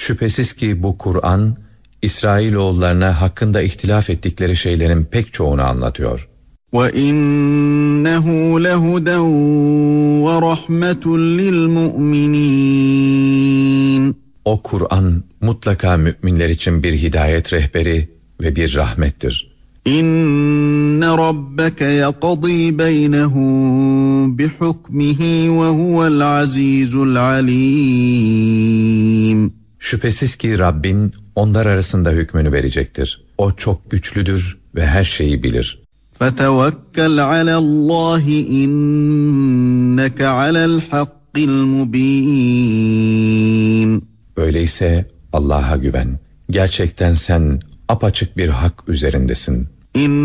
Şüphesiz ki bu Kur'an, İsrailoğullarına hakkında ihtilaf ettikleri şeylerin pek çoğunu anlatıyor. وَإِنَّهُ لَهُدًى وَرَحْمَةٌ لِلْمُؤْمِنِينَ O Kur'an mutlaka müminler için bir hidayet rehberi ve bir rahmettir. İnne rabbeke yaqdi beynehum bihukmihi ve huvel azizul alim. Şüphesiz ki Rabbin onlar arasında hükmünü verecektir. O çok güçlüdür ve her şeyi bilir. فَتَوَكَّلْ عَلَى اللّٰهِ اِنَّكَ عَلَى الْحَقِّ الْمُب۪ينَ. Öyleyse Allah'a güven. Gerçekten sen apaçık bir hak üzerindesin.